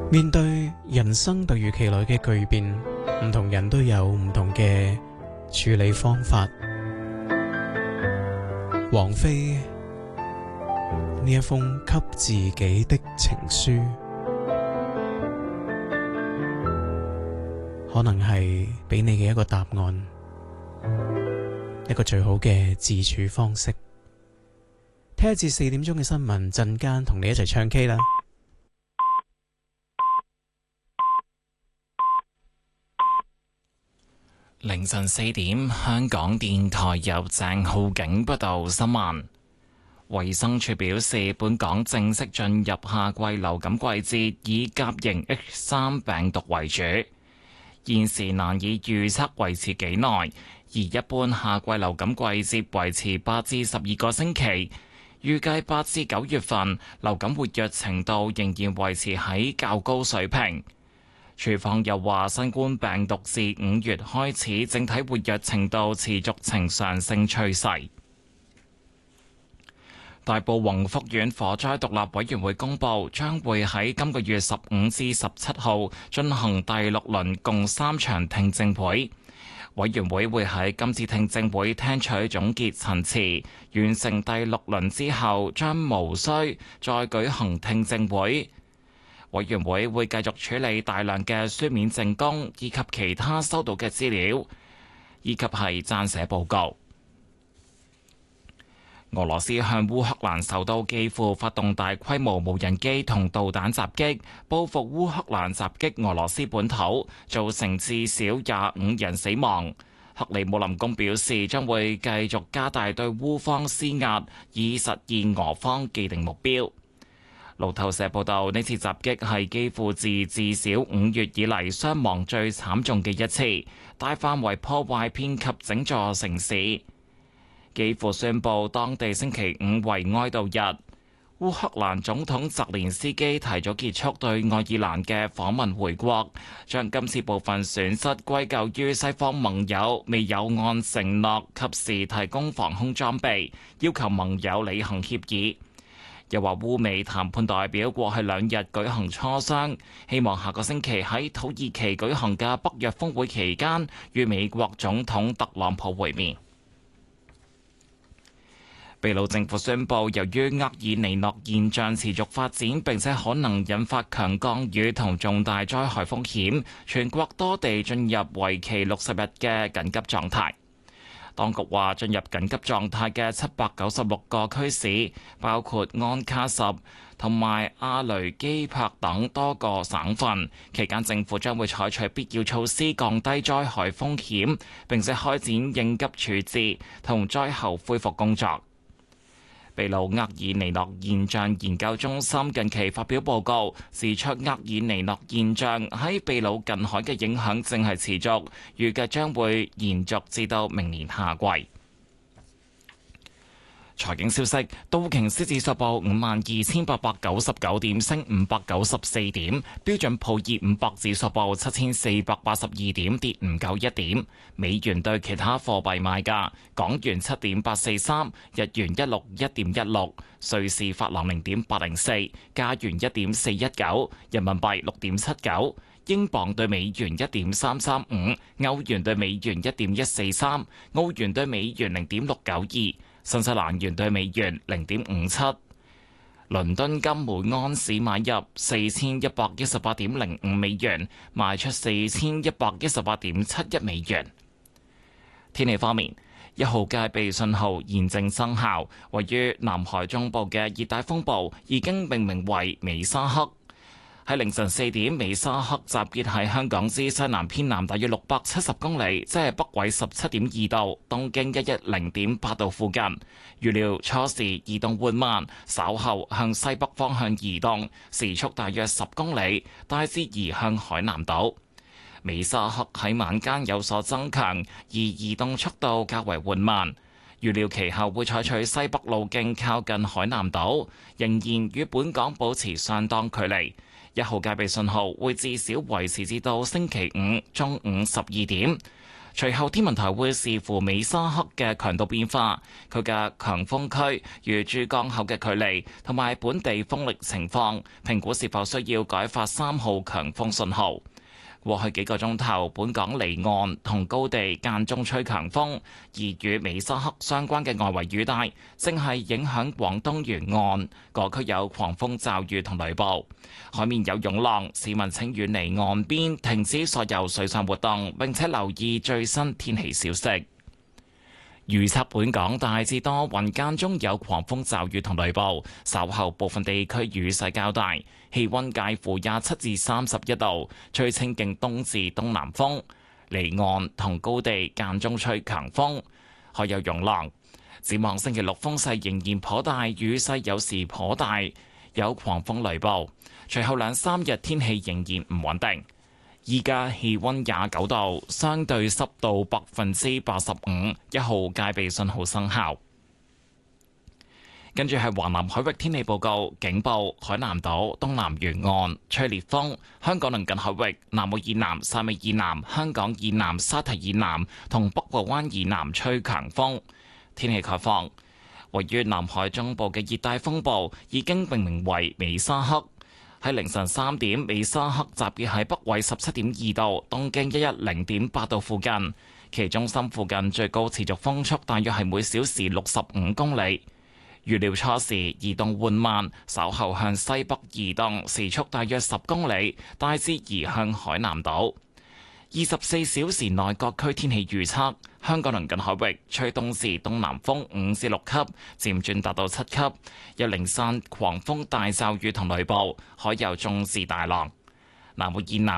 面對人生突如其來嘅巨變，唔同人都有唔同嘅處理方法。王菲呢一封給自己的情書，可能係俾你嘅一個答案，一個最好嘅自處方式。聽一節4點鐘嘅新聞，陣間同你一齊唱 K 啦。 凌晨4點，香港電台由鄭浩景報道新聞。衛生署表示，本港正式進入夏季流感季節，以甲型 H3 病毒為主。現時難以預測維持幾耐，而一般夏季流感季節維持8至12個星期。預計8至9月份流感活躍程度仍然維持喺較高水平。署方又話，新冠病毒自5月開始，整體活躍程度持續呈上升趨勢。大埔宏福苑火災獨立委員會公佈，將會喺今個月15至17號進行第6輪共3場聽證會。委員會會喺今次聽證會聽取總結陳詞，完成第6輪之後，將無需再舉行聽證會。委員會會繼續處理大量嘅書面證供，以及其他收到嘅資料，以及係撰寫報告。俄羅斯向烏克蘭首都基輔發動大規模無人機同導彈襲擊，報復烏克蘭襲擊俄羅斯本土，造成至少25人死亡。克里姆林宮表示，將會繼續加大對烏方施壓，以實現俄方既定目標。路透社報道，呢次襲擊係基輔自至少5月以嚟傷亡最慘重嘅一次，大範圍破壞遍及整座城市。基輔宣布當地星期5為哀悼日。烏克蘭總統澤連斯基提早結束對愛爾蘭嘅訪問回國，將今次部分損失歸咎於西方盟友未有按承諾及時提供防空裝備，要求盟友履行協議。又話烏美談判代表過去2日舉行磋商，希望下個星期喺土耳其舉行嘅北約峰會期間，與美國總統特朗普會面。秘魯政府宣布，由於厄爾尼諾現象持續發展，並且可能引發強降雨同重大災害風險，全國多地進入為期60日嘅緊急狀態。當局話，進入緊急狀態嘅796個區市，包括安卡什同埋阿雷基帕等多個省份。期間政府將會採取必要措施降低災害風險，並且開展應急處置同災後恢復工作。秘魯厄爾尼諾現象研究中心近期發表報告，指出厄爾尼諾現象喺秘魯近海嘅影響正係持續，預計將會延續至到明年夏季。財經消息，道瓊斯指數報52,899點，升594點；標準普爾500指數報7,482點，跌591點。美元對其他貨幣賣價：港元7.843，日元161.16，瑞士法郎0.804，加元1.419，人民幣6.79，英鎊對美元1.335，歐元對美元1.143，澳元對美元0.692。新西蘭元對美元0.57，倫敦金每安士買入4118.05美元，賣出4118.71美元。天氣方面，1號戒備信號現正生效，位於南海中部嘅熱帶風暴已經命名為美沙克。喺凌晨4點，美沙克集結喺香港之西南偏南大約670公里，即係北緯17.2度、東經110.8度附近。預料初時移動緩慢，稍後向西北方向移動，時速大約10公里，大致移向海南島。美沙克喺晚間有所增強，而移動速度較為緩慢。預料其後會採取西北路徑靠近海南島，仍然與本港保持相當距離。1號戒備信號會至少維持至到星期五中午12點。 隨後天文台會視乎美沙克嘅強度變化、佢嘅強風區與珠江口嘅距離同埋本地風力情況，評估是否需要改發3號強風信號。過去幾個鐘頭，本港離岸同高地間中吹強風，而與美沙克相關嘅外圍雨帶正係影響廣東沿岸，各區有狂風驟雨同雷暴，海面有湧浪，市民請遠離岸邊，停止所有水上活動，並且留意最新天氣消息。預測本港大致多雲，間中有狂風驟雨同雷暴，稍後部分地區雨勢較大，氣溫介乎27至31度，吹清勁東至東南風，離岸同高地間中吹強風，海有湧浪。展望星期六風勢仍然頗大，雨勢有時頗大，有狂風雷暴。隨後2-3日天氣仍然唔穩定。依家氣溫29度，相對濕度85%，1號戒備信號生效。跟住係華南海域天氣報告，警報：海南島東南沿岸吹烈風，香港鄰近海域南澳以南、汕尾以南、香港以南、沙堤以南同北部灣以南吹強風。天氣概況：位於南海中部嘅熱帶風暴已經命名為美沙克。喺凌晨3點，美沙克集結喺北緯17.2度、東經110.8度附近，其中心附近最高持續風速大約係每小時65公里。預料初時移動緩慢，稍後向西北移動，時速大約10公里，大致移向海南島。24小時內各區天氣預測：香港鄰近海域吹東至東南風5至6級，漸轉達到7級，有零散狂風大驟雨同雷暴，海有中至大浪。南澳以南